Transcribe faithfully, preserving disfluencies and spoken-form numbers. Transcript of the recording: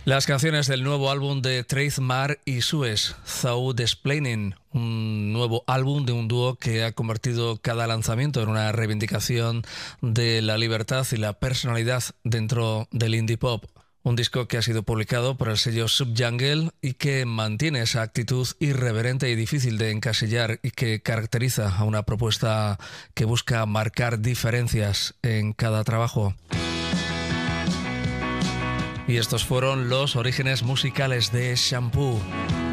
Las canciones del nuevo álbum de Trace Mar y Suez, Thou Explaining, un nuevo álbum de un dúo que ha convertido cada lanzamiento en una reivindicación de la libertad y la personalidad dentro del indie pop. Un disco que ha sido publicado por el sello Subjungle y que mantiene esa actitud irreverente y difícil de encasillar y que caracteriza a una propuesta que busca marcar diferencias en cada trabajo. Y estos fueron los orígenes musicales de Shampoo.